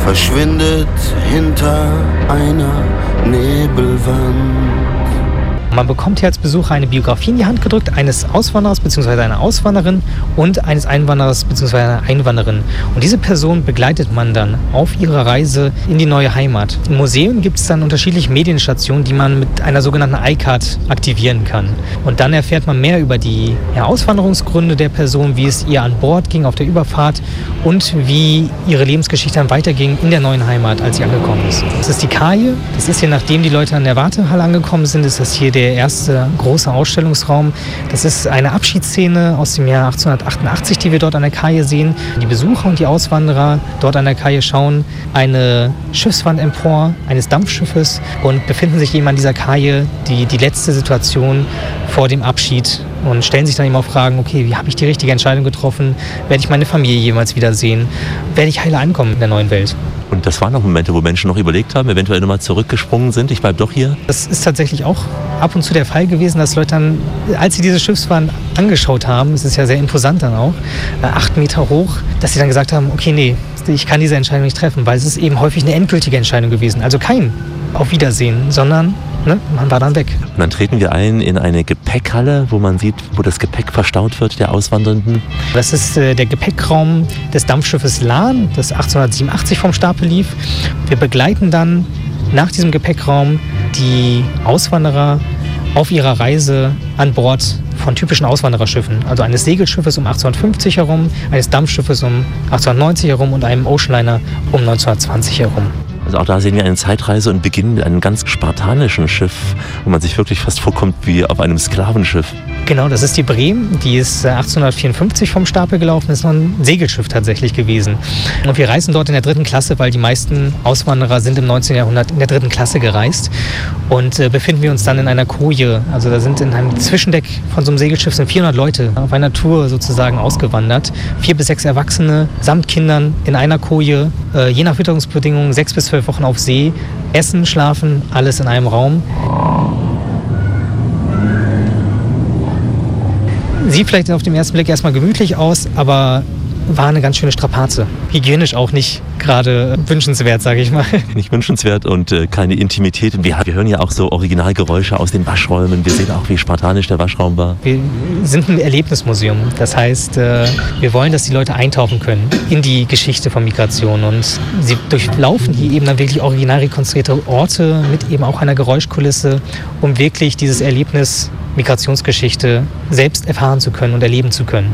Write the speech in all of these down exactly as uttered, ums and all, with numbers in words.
verschwindet hinter einer Nebelwand. Man bekommt hier als Besucher eine Biografie in die Hand gedrückt, eines Auswanderers bzw. einer Auswanderin und eines Einwanderers bzw. einer Einwanderin. Und diese Person begleitet man dann auf ihrer Reise in die neue Heimat. Im Museum gibt es dann unterschiedliche Medienstationen, die man mit einer sogenannten iCard aktivieren kann. Und dann erfährt man mehr über die ja, Auswanderungsgründe der Person, wie es ihr an Bord ging auf der Überfahrt und wie ihre Lebensgeschichte dann weiterging in der neuen Heimat, als sie angekommen ist. Das ist die Kaje. Das ist hier, nachdem die Leute an der Wartehalle angekommen sind, ist das hier der der erste große Ausstellungsraum. Das ist eine Abschiedsszene aus dem Jahr achtzehnhundertachtundachtzig, die wir dort an der Kaje sehen. Die Besucher und die Auswanderer dort an der Kaje schauen eine Schiffswand empor eines Dampfschiffes und befinden sich eben an dieser Kaje, die, die letzte Situation vor dem Abschied, und stellen sich dann eben auch Fragen, okay, wie habe ich die richtige Entscheidung getroffen? Werde ich meine Familie jemals wiedersehen? Werde ich heile ankommen in der neuen Welt? Und das waren auch Momente, wo Menschen noch überlegt haben, eventuell nochmal zurückgesprungen sind, ich bleibe doch hier? Das ist tatsächlich auch ab und zu der Fall gewesen, dass Leute dann, als sie diese Schiffswand angeschaut haben, es ist ja sehr imposant dann auch, acht Meter hoch, dass sie dann gesagt haben, okay, nee, ich kann diese Entscheidung nicht treffen, weil es ist eben häufig eine endgültige Entscheidung gewesen. Also kein Auf Wiedersehen, sondern ne, man war dann weg. Und dann treten wir ein in eine Gepäckhalle, wo man sieht, wo das Gepäck verstaut wird der Auswandernden. Das ist äh, der Gepäckraum des Dampfschiffes Lahn, das achtzehnhundertsiebenundachtzig vom Stapel lief. Wir begleiten dann nach diesem Gepäckraum die Auswanderer auf ihrer Reise an Bord von typischen Auswandererschiffen, also eines Segelschiffes um achtzehnhundertfünfzig herum, eines Dampfschiffes um achtzehnhundertneunzig herum und einem Oceanliner um neunzehnhundertzwanzig herum. Also auch da sehen wir eine Zeitreise und beginnen mit einem ganz spartanischen Schiff, wo man sich wirklich fast vorkommt wie auf einem Sklavenschiff. Genau, das ist die Bremen, die ist achtzehnhundertvierundfünfzig vom Stapel gelaufen, das ist noch ein Segelschiff tatsächlich gewesen. Und wir reisen dort in der dritten Klasse, weil die meisten Auswanderer sind im neunzehnten Jahrhundert in der dritten Klasse gereist, und äh, befinden wir uns dann in einer Koje. Also da sind in einem Zwischendeck von so einem Segelschiff sind vierhundert Leute auf einer Tour sozusagen ausgewandert. Vier bis sechs Erwachsene samt Kindern in einer Koje, äh, je nach Witterungsbedingungen sechs bis zwölf Wochen auf See, Essen, Schlafen, alles in einem Raum. Sieht vielleicht auf den ersten Blick erstmal gemütlich aus, aber war eine ganz schöne Strapaze. Hygienisch auch nicht gerade wünschenswert, sage ich mal. Nicht wünschenswert und äh, keine Intimität. Und wir, wir hören ja auch so Originalgeräusche aus den Waschräumen. Wir sehen auch, wie spartanisch der Waschraum war. Wir sind ein Erlebnismuseum. Das heißt, äh, wir wollen, dass die Leute eintauchen können in die Geschichte von Migration. Und sie durchlaufen hier eben dann wirklich original rekonstruierte Orte mit eben auch einer Geräuschkulisse, um wirklich dieses Erlebnis Migrationsgeschichte selbst erfahren zu können und erleben zu können.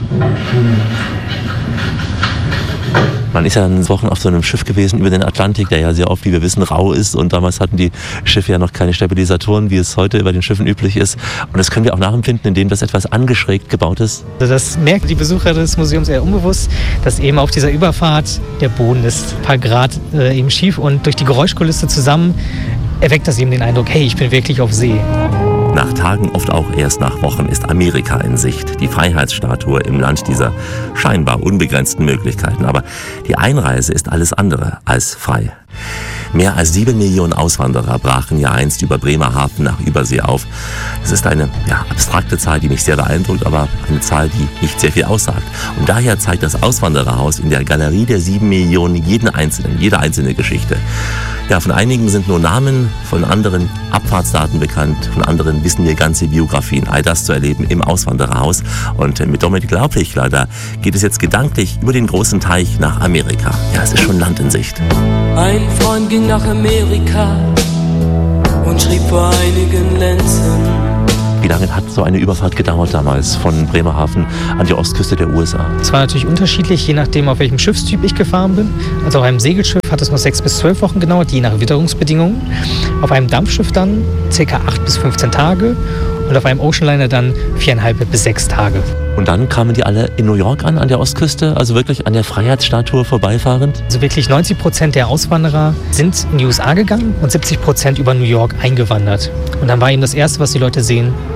Man ist ja dann Wochen auf so einem Schiff gewesen über den Atlantik, der ja sehr oft, wie wir wissen, rau ist. Und damals hatten die Schiffe ja noch keine Stabilisatoren, wie es heute bei den Schiffen üblich ist. Und das können wir auch nachempfinden, indem das etwas angeschrägt gebaut ist. Also das merken die Besucher des Museums eher unbewusst, dass eben auf dieser Überfahrt der Boden ist ein paar Grad äh, eben schief, und durch die Geräuschkulisse zusammen erweckt das eben den Eindruck, hey, ich bin wirklich auf See. Nach Tagen, oft auch erst nach Wochen, ist Amerika in Sicht. Die Freiheitsstatue im Land dieser scheinbar unbegrenzten Möglichkeiten. Aber die Einreise ist alles andere als frei. Mehr als sieben Millionen Auswanderer brachen ja einst über Bremerhaven nach Übersee auf. Es ist eine ja, abstrakte Zahl, die mich sehr beeindruckt, aber eine Zahl, die nicht sehr viel aussagt. Und daher zeigt das Auswandererhaus in der Galerie der sieben Millionen jeden einzelnen, jede einzelne Geschichte. Ja, von einigen sind nur Namen, von anderen Abfahrtsdaten bekannt, von anderen wissen wir ganze Biografien. All das zu erleben im Auswandererhaus. Und mit Dominik Laublichler, da geht es jetzt gedanklich über den großen Teich nach Amerika. Ja, es ist schon Land in Sicht. Ein Freund ging nach Amerika und schrieb vor einigen Lenzen. Wie lange hat so eine Überfahrt gedauert damals von Bremerhaven an die Ostküste der U S A? Es war natürlich unterschiedlich, je nachdem, auf welchem Schiffstyp ich gefahren bin. Also auf einem Segelschiff hat es noch sechs bis zwölf Wochen gedauert, je nach Witterungsbedingungen. Auf einem Dampfschiff dann ca. acht bis fünfzehn Tage und auf einem Oceanliner dann viereinhalb bis sechs Tage. Und dann kamen die alle in New York an, an der Ostküste, also wirklich an der Freiheitsstatue vorbeifahrend? Also wirklich neunzig Prozent der Auswanderer sind in die U S A gegangen und siebzig Prozent über New York eingewandert. Und dann war eben das Erste, was die Leute sehen,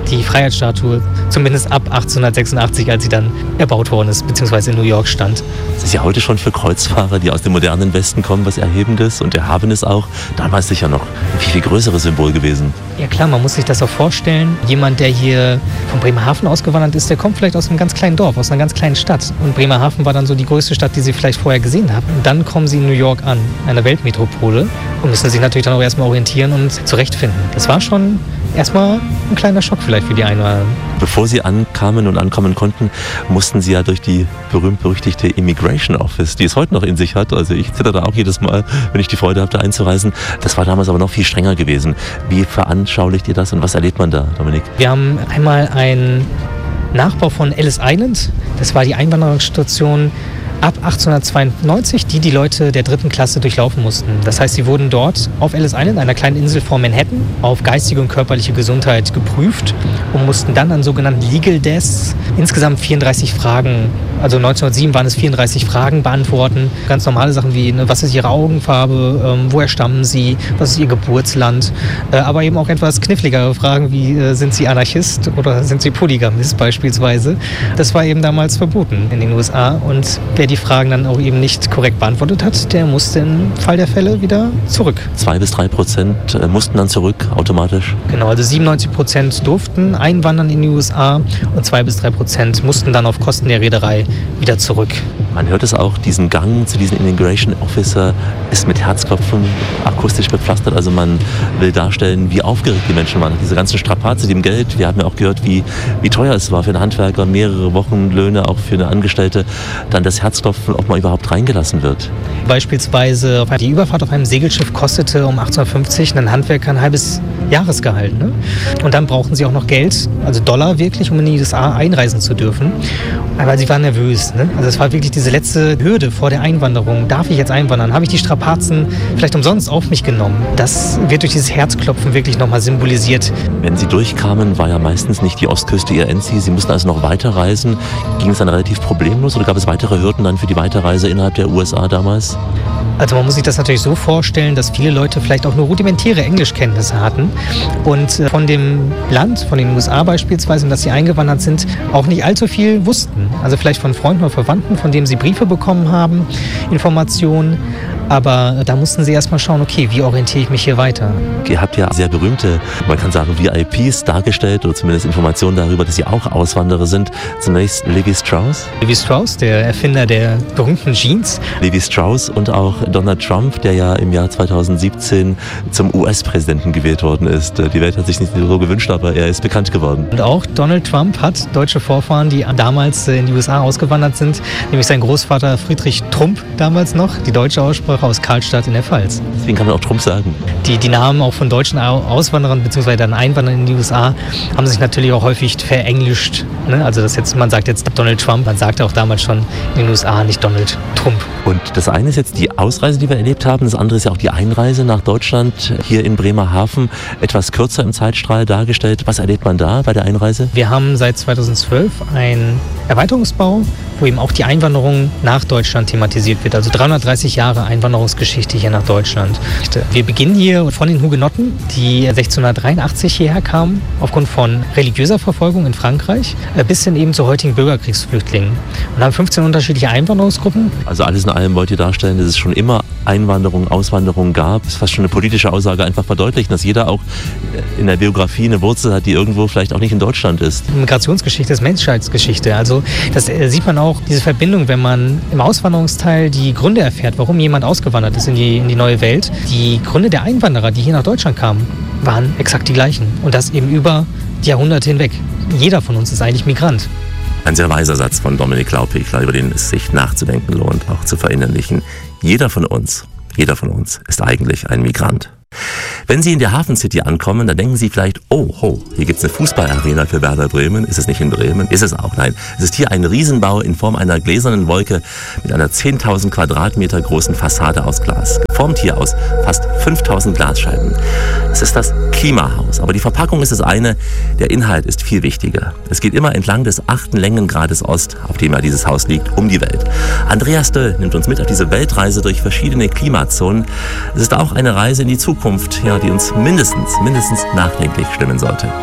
die Freiheitsstatue, zumindest ab achtzehnhundertsechsundachtzig, als sie dann erbaut worden ist, beziehungsweise in New York stand. Das ist ja heute schon für Kreuzfahrer, die aus dem modernen Westen kommen, was Erhebendes und Erhabenes auch. Damals sicher noch ein viel, viel größeres Symbol gewesen. Ja klar, man muss sich das auch vorstellen. Jemand, der hier von Bremerhaven ausgewandert ist, der kommt vielleicht aus einem ganz kleinen Dorf, aus einer ganz kleinen Stadt. Und Bremerhaven war dann so die größte Stadt, die sie vielleicht vorher gesehen haben. Und dann kommen sie in New York an, einer Weltmetropole, und müssen sich natürlich dann auch erstmal orientieren und zurechtfinden. Das war schon erstmal ein kleiner Schock vielleicht für die einen oder anderen. Bevor Sie ankamen und ankommen konnten, mussten Sie ja durch die berühmt-berüchtigte Immigration Office, die es heute noch in sich hat. Also ich zitter da auch jedes Mal, wenn ich die Freude habe, da einzureisen. Das war damals aber noch viel strenger gewesen. Wie veranschaulicht ihr das und was erlebt man da, Dominik? Wir haben einmal einen Nachbau von Ellis Island. Das war die Einwanderungsstation ab achtzehnhundertzweiundneunzig, die die Leute der dritten Klasse durchlaufen mussten. Das heißt, sie wurden dort auf Ellis Island, einer kleinen Insel vor Manhattan, auf geistige und körperliche Gesundheit geprüft und mussten dann an sogenannten Legal Desks insgesamt vierunddreißig Fragen, also neunzehnhundertsieben waren es vierunddreißig Fragen beantworten. Ganz normale Sachen wie, ne, was ist ihre Augenfarbe, ähm, woher stammen sie, was ist ihr Geburtsland, äh, aber eben auch etwas kniffligere Fragen wie, äh, sind sie Anarchist oder sind sie Polygamist beispielsweise. Das war eben damals verboten in den U S A, und wer die Fragen dann auch eben nicht korrekt beantwortet hat, der musste im Fall der Fälle wieder zurück. Zwei bis drei Prozent mussten dann zurück, automatisch? Genau, also siebenundneunzig Prozent durften einwandern in die U S A und zwei bis drei Prozent mussten dann auf Kosten der Reederei wieder zurück. Man hört es auch, diesen Gang zu diesem Immigration Officer ist mit Herzklopfen akustisch bepflastert. Also man will darstellen, wie aufgeregt die Menschen waren. Diese ganzen Strapazen, dem Geld. Wir haben ja auch gehört, wie, wie teuer es war für einen Handwerker, mehrere Wochenlöhne, auch für eine Angestellte. Dann das Herzklopfen, ob man überhaupt reingelassen wird. Beispielsweise die Überfahrt auf einem Segelschiff kostete um achtzehnhundertfünfzig einen Handwerker ein halbes Jahresgehalt. Ne? Und dann brauchten sie auch noch Geld, also Dollar wirklich, um in die U S A einreisen zu dürfen. Aber sie waren nervös. Ne? Also es war wirklich diese letzte Hürde vor der Einwanderung. Darf ich jetzt einwandern? Habe ich die Strapazen vielleicht umsonst auf mich genommen? Das wird durch dieses Herzklopfen wirklich nochmal symbolisiert. Wenn Sie durchkamen, war ja meistens nicht die Ostküste Ihr Endziel. Sie mussten also noch weiterreisen. Ging es dann relativ problemlos oder gab es weitere Hürden dann für die Weiterreise innerhalb der U S A damals? Also man muss sich das natürlich so vorstellen, dass viele Leute vielleicht auch nur rudimentäre Englischkenntnisse hatten und von dem Land, von den U S A beispielsweise, in das sie eingewandert sind, auch nicht allzu viel wussten. Also vielleicht von Freunden oder Verwandten, von denen sie Briefe bekommen haben, Informationen. Aber da mussten sie erst mal schauen, okay, wie orientiere ich mich hier weiter? Ihr habt ja sehr berühmte, man kann sagen, V I Ps dargestellt oder zumindest Informationen darüber, dass sie auch Auswanderer sind. Zunächst Levi Strauss. Levi Strauss, der Erfinder der berühmten Jeans. Levi Strauss und auch Donald Trump, der ja im Jahr zweitausendsiebzehn zum U S-Präsidenten gewählt worden ist. Die Welt hat sich nicht so gewünscht, aber er ist bekannt geworden. Und auch Donald Trump hat deutsche Vorfahren, die damals in die U S A ausgewandert sind, nämlich sein Großvater Friedrich Trump damals noch, die deutsche Aussprache aus Karlstadt in der Pfalz. Deswegen kann man auch Trump sagen. Die, die Namen auch von deutschen Auswanderern bzw. dann Einwanderern in die U S A haben sich natürlich auch häufig verenglischt. Ne? Also das jetzt, man sagt jetzt Donald Trump, man sagte auch damals schon in den U S A nicht Donald Trump. Und das eine ist jetzt die Ausreise, die wir erlebt haben. Das andere ist ja auch die Einreise nach Deutschland, hier in Bremerhaven. Etwas kürzer im Zeitstrahl dargestellt. Was erlebt man da bei der Einreise? Wir haben seit zweitausendzwölf einen Erweiterungsbau, wo eben auch die Einwanderung nach Deutschland thematisiert wird. Also dreihundertdreißig Jahre Einwanderungsgeschichte hier nach Deutschland. Wir beginnen hier von den Hugenotten, die sechzehnhundertdreiundachtzig hierher kamen, aufgrund von religiöser Verfolgung in Frankreich, bis hin eben zu heutigen Bürgerkriegsflüchtlingen. Und haben fünfzehn unterschiedliche Einwanderungsgruppen. Also alles in allem wollt ihr darstellen, dass es schon immer Einwanderung, Auswanderung gab. Das ist fast schon eine politische Aussage, einfach verdeutlichen, dass jeder auch in der Biografie eine Wurzel hat, die irgendwo vielleicht auch nicht in Deutschland ist. Migrationsgeschichte ist Menschheitsgeschichte. Also das sieht man auch, diese Verbindung, wenn man im Auswanderungsteil die Gründe erfährt, warum jemand ausgewandert ist in die, in die neue Welt. Die Gründe der Einwanderer, die hier nach Deutschland kamen, waren exakt die gleichen. Und das eben über die Jahrhunderte hinweg. Jeder von uns ist eigentlich Migrant. Ein sehr weiser Satz von Dominik Laupich, über den es sich nachzudenken lohnt, auch zu verinnerlichen. Jeder von uns, jeder von uns ist eigentlich ein Migrant. Wenn Sie in der Hafen City ankommen, dann denken Sie vielleicht, oh, ho, hier gibt es eine Fußballarena für Werder Bremen. Ist es nicht in Bremen? Ist es auch? Nein, es ist hier ein Riesenbau in Form einer gläsernen Wolke mit einer zehntausend Quadratmeter großen Fassade aus Glas. Geformt hier aus fast fünftausend Glasscheiben. Es ist das Klimahaus. Aber die Verpackung ist das eine, der Inhalt ist viel wichtiger. Es geht immer entlang des achten Längengrades Ost, auf dem ja dieses Haus liegt, um die Welt. Andreas Döll nimmt uns mit auf diese Weltreise durch verschiedene Klimazonen. Es ist auch eine Reise in die Zukunft, ja, die uns mindestens, mindestens nachdenklich stimmen sollte.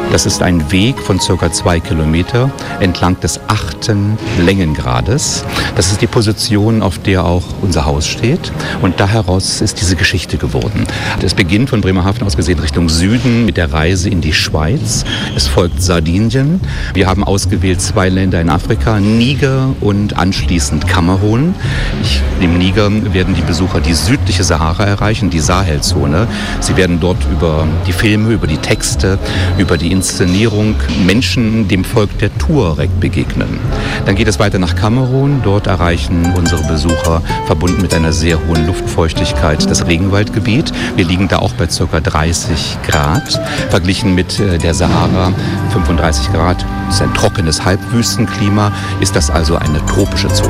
Das ist ein Weg von circa zwei Kilometer entlang des achten Längengrades. Das ist die Position, auf der auch unser Haus steht. Und da heraus ist diese Geschichte geworden. Es beginnt von Bremerhaven aus gesehen Richtung Süden mit der Reise in die Schweiz. Es folgt Sardinien. Wir haben ausgewählt zwei Länder in Afrika, Niger und anschließend Kamerun. Ich, Im Niger werden die Besucher die südliche Sahara erreichen, die Sahelzone. Sie werden dort über die Filme, über die Texte, über die Inszenierung Menschen dem Volk der Tuareg begegnen. Dann geht es weiter nach Kamerun. Dort erreichen unsere Besucher, verbunden mit einer sehr hohen Luftfeuchtigkeit, das Regenwaldgebiet. Wir liegen da auch bei ca. dreißig Grad. Verglichen mit der Sahara, fünfunddreißig Grad. Das ist ein trockenes Halbwüstenklima. Ist das also eine tropische Zone?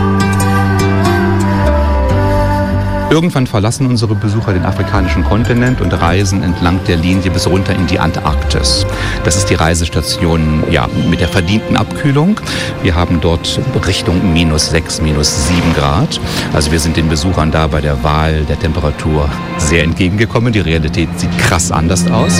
Irgendwann verlassen unsere Besucher den afrikanischen Kontinent und reisen entlang der Linie bis runter in die Antarktis. Das ist die Reisestation ja, mit der verdienten Abkühlung. Wir haben dort Richtung minus sechs, minus sieben Grad. Also wir sind den Besuchern da bei der Wahl der Temperatur sehr entgegengekommen. Die Realität sieht krass anders aus.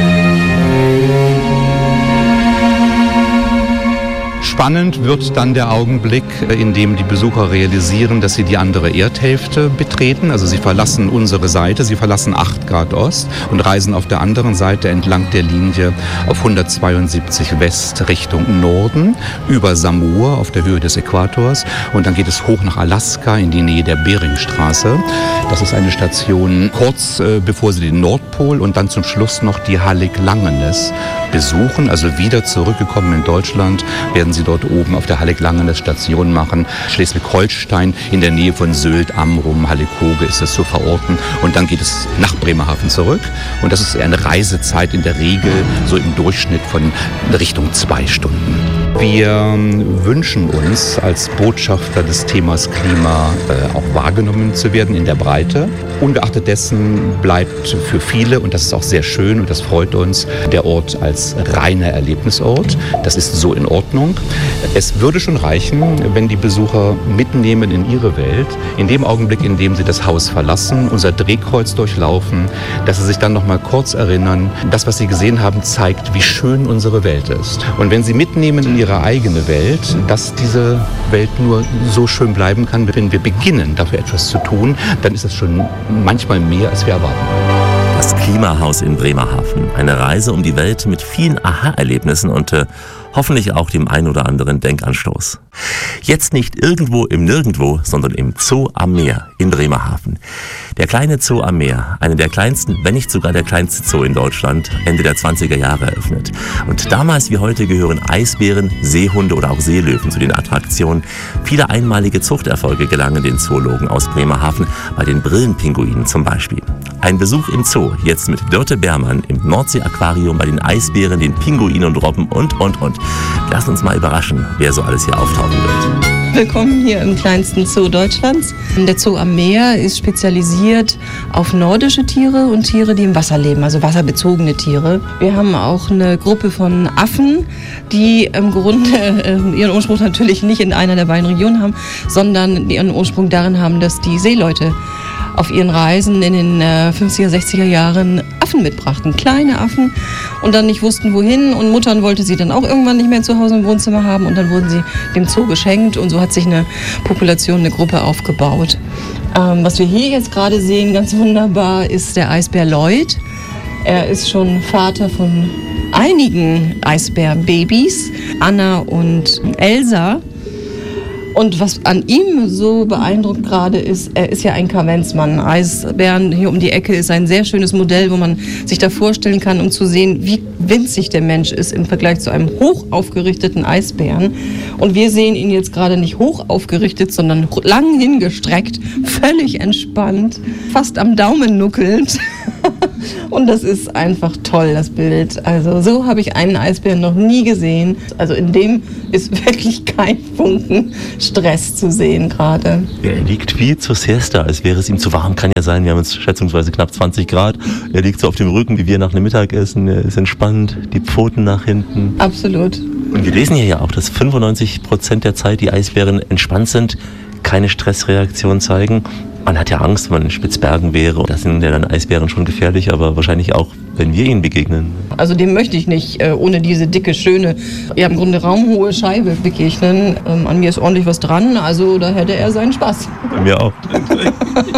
Spannend wird dann der Augenblick, in dem die Besucher realisieren, dass sie die andere Erdhälfte betreten. Also sie verlassen unsere Seite, sie verlassen acht Grad Ost und reisen auf der anderen Seite entlang der Linie auf hundertzweiundsiebzig West Richtung Norden, über Samoa auf der Höhe des Äquators. Und dann geht es hoch nach Alaska in die Nähe der Beringstraße. Das ist eine Station kurz äh, bevor sie den Nordpol und dann zum Schluss noch die Hallig Langenes besuchen. Also wieder zurückgekommen in Deutschland werden sie dort oben auf der Hallig Langenes Station machen. Schleswig-Holstein in der Nähe von Sylt, Amrum, Hallig-Hoge ist es zu verorten. Und dann geht es nach Bremerhaven zurück. Und das ist eine Reisezeit in der Regel so im Durchschnitt von Richtung zwei Stunden. Wir wünschen uns als Botschafter des Themas Klima äh, auch wahrgenommen zu werden in der Breite. Ungeachtet dessen bleibt für viele, und das ist auch sehr schön und das freut uns, der Ort als reiner Erlebnisort. Das ist so in Ordnung. Es würde schon reichen, wenn die Besucher mitnehmen in ihre Welt, in dem Augenblick, in dem sie das Haus verlassen, unser Drehkreuz durchlaufen, dass sie sich dann noch mal kurz erinnern, das, was sie gesehen haben, zeigt, wie schön unsere Welt ist. Und wenn sie mitnehmen in ihre eigene Welt, dass diese Welt nur so schön bleiben kann, wenn wir beginnen, dafür etwas zu tun, dann ist das schon manchmal mehr, als wir erwarten. Das Klimahaus in Bremerhaven. Eine Reise um die Welt mit vielen Aha-Erlebnissen und äh, hoffentlich auch dem ein oder anderen Denkanstoß. Jetzt nicht irgendwo im Nirgendwo, sondern im Zoo am Meer in Bremerhaven. Der kleine Zoo am Meer, einer der kleinsten, wenn nicht sogar der kleinste Zoo in Deutschland, Ende der zwanziger Jahre eröffnet. Und damals wie heute gehören Eisbären, Seehunde oder auch Seelöwen zu den Attraktionen. Viele einmalige Zuchterfolge gelangen den Zoologen aus Bremerhaven, bei den Brillenpinguinen zum Beispiel. Ein Besuch im Zoo, jetzt mit Dörte Beermann im Nordsee-Aquarium bei den Eisbären, den Pinguinen und Robben und, und, und. Lasst uns mal überraschen, wer so alles hier auftauchen wird. Willkommen hier im kleinsten Zoo Deutschlands. Der Zoo am Meer ist spezialisiert auf nordische Tiere und Tiere, die im Wasser leben, also wasserbezogene Tiere. Wir haben auch eine Gruppe von Affen, die im Grunde äh, ihren Ursprung natürlich nicht in einer der beiden Regionen haben, sondern ihren Ursprung darin haben, dass die Seeleute auf ihren Reisen in den äh, fünfziger, sechziger Jahren Affen mitbrachten, kleine Affen, und dann nicht wussten, wohin, und Muttern wollte sie dann auch irgendwann nicht mehr zu Hause im Wohnzimmer haben, und dann wurden sie dem Zoo geschenkt, und so hat sich eine Population, eine Gruppe aufgebaut. Ähm, was wir hier jetzt gerade sehen, ganz wunderbar, ist der Eisbär Lloyd. Er ist schon Vater von einigen Eisbärbabys, Anna und Elsa. Und was an ihm so beeindruckt gerade ist, er ist ja ein Kavenzmann. Eisbären hier um die Ecke ist ein sehr schönes Modell, wo man sich da vorstellen kann, um zu sehen, wie winzig der Mensch ist im Vergleich zu einem hoch aufgerichteten Eisbären. Und wir sehen ihn jetzt gerade nicht hoch aufgerichtet, sondern lang hingestreckt, völlig entspannt, fast am Daumen nuckelnd. Und das ist einfach toll, das Bild. Also so habe ich einen Eisbären noch nie gesehen. Also in dem ist wirklich kein Funken Stress zu sehen gerade. Er liegt wie zur Siesta, als wäre es ihm zu warm, kann ja sein. Wir haben jetzt schätzungsweise knapp zwanzig Grad. Er liegt so auf dem Rücken, wie wir nach einem Mittagessen. Er ist entspannt, die Pfoten nach hinten. Absolut. Und wir lesen hier ja auch, dass fünfundneunzig Prozent der Zeit die Eisbären entspannt sind. keine Stressreaktion zeigen. Man hat ja Angst, wenn man in Spitzbergen wäre. Da sind ja dann Eisbären schon gefährlich, aber wahrscheinlich auch, wenn wir ihnen begegnen. Also dem möchte ich nicht äh, ohne diese dicke, schöne, ja im Grunde raumhohe Scheibe begegnen. Ähm, an mir ist ordentlich was dran, also da hätte er seinen Spaß. Bei mir auch.